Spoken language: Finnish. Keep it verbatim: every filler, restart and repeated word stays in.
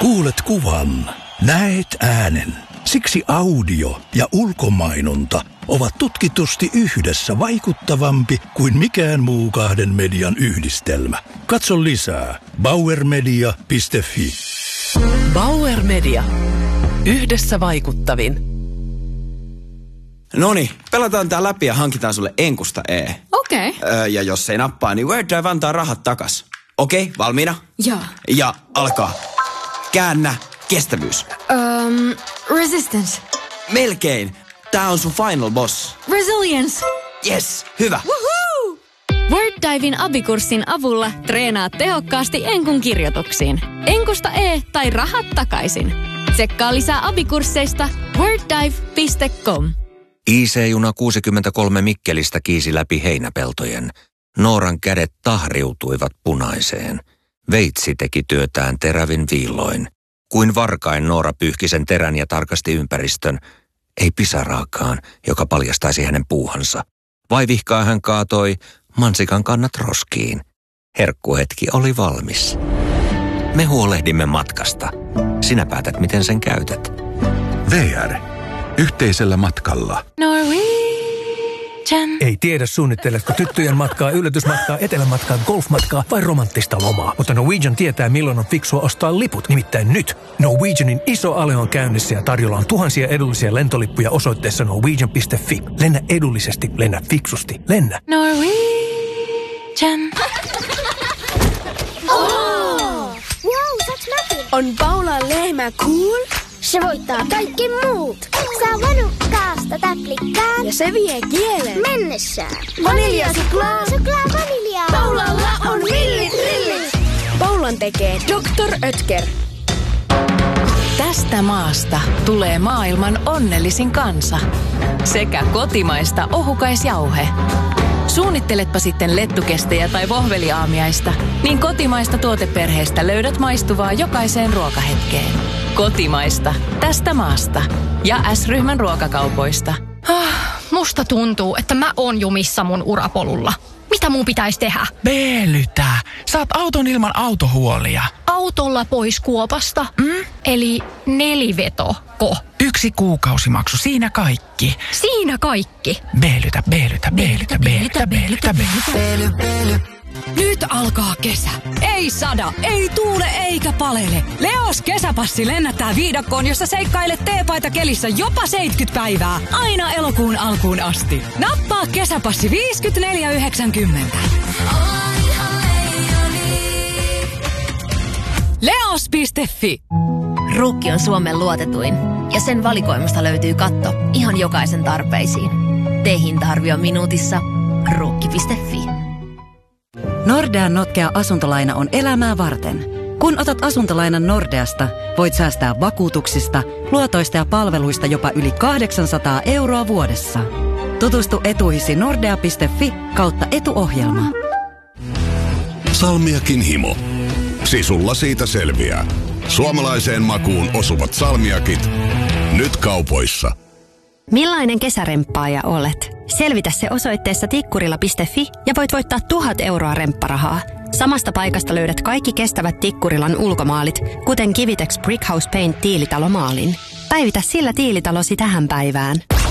Kuulet kuvan, näet äänen. Siksi audio ja ulkomainonta ovat tutkitusti yhdessä vaikuttavampi kuin mikään muu kahden median yhdistelmä. Katso lisää bauer media piste fi. Bauer Media. Yhdessä vaikuttavin. Noniin, pelataan tää läpi ja hankitaan sulle Enkusta E. Okei. Okay. Öö, ja jos ei nappaa, niin WordDrive antaa rahat takas. Okei, okay, valmiina? Joo. Ja alkaa. Käännä kestävyys. Um, resistance. Melkein. Tää on sun final boss. Resilience. Yes, hyvä. Woohoo! WordDiven abikurssin avulla treenaat tehokkaasti Enkun kirjoituksiin. Enkusta E tai rahat takaisin. Tsekkaa lisää abikursseista worddive piste com. I C-juna kuusikymmentäkolme Mikkelistä kiisi läpi heinäpeltojen. Nooran kädet tahriutuivat punaiseen. Veitsi teki työtään terävin viilloin. Kuin varkain Noora pyyhki sen terän ja tarkasti ympäristön. Ei pisaraakaan, joka paljastaisi hänen puuhansa. Vaivihkaa hän kaatoi mansikan kannat roskiin. Herkkuhetki oli valmis. Me huolehdimme matkasta. Sinä päätät, miten sen käytät. V R. Yhteisellä matkalla. Norwegian. Ei tiedä, suunnitteletko tyttöjen matkaa, yllätysmatkaa, etelämatkaa, golfmatkaa vai romanttista lomaa. Mutta Norwegian tietää, milloin on fiksua ostaa liput. Nimittäin nyt. Norwegianin iso ale on käynnissä ja tarjolla on tuhansia edullisia lentolippuja osoitteessa norwegian piste fi. Lennä edullisesti, lennä fiksusti, lennä. Norwegian. Oh! Wow, saaks mäkin? On Paula lehmä cool? Se voittaa kaikki muut. Saa vanukkaasta täplikkaan. Ja se vie kielen mennessään. Vaniljasuklaa. Suklaa vaniljaa. Paulalla on villit rillit. Paulan tekee doktor Oetker. Tästä maasta tulee maailman onnellisin kansa. Sekä kotimaista ohukaisjauhe. Suunnitteletpa sitten lettukestejä tai vohveliaamiaista, niin kotimaista tuoteperheestä löydät maistuvaa jokaiseen ruokahetkeen. Kotimaista, tästä maasta ja S-ryhmän ruokakaupoista. Ah, musta tuntuu, että mä oon jumissa mun urapolulla. Mitä mun pitäisi tehdä? Beelytä. Saat auton ilman autohuolia. Autolla pois kuopasta? Mm? Eli nelivetoko. Yksi kuukausimaksu, siinä kaikki. Siinä kaikki? Beelytä, beelytä, beelytä, beelytä, beelytä, beelytä. Nyt alkaa kesä. Ei sada, ei tuule eikä palele. Leos kesäpassi lennättää viidakkoon, jossa seikkailet teepaita kelissä jopa seitsemänkymmentä päivää. Aina elokuun alkuun asti. Nappaa kesäpassi viisikymmentäneljä yhdeksänkymmentä. Leos piste fi. Ruukki on Suomen luotetuin ja sen valikoimasta löytyy katto ihan jokaisen tarpeisiin. Tee hinta-arvio minuutissa. Ruukki piste fi. Nordean notkea asuntolaina on elämää varten. Kun otat asuntolainan Nordeasta, voit säästää vakuutuksista, luotoista ja palveluista jopa yli kahdeksansataa euroa vuodessa. Tutustu etuihisi nordea piste fi kautta etuohjelma. Salmiakin himo. Sisulla siitä selviää. Suomalaiseen makuun osuvat salmiakit. Nyt kaupoissa. Millainen kesäremppaaja olet? Selvitä se osoitteessa tikkurila piste fi ja voit voittaa tuhat euroa rempparahaa. Samasta paikasta löydät kaikki kestävät Tikkurilan ulkomaalit, kuten Kivitex Brickhouse Paint tiilitalomaalin. Päivitä sillä tiilitalosi tähän päivään.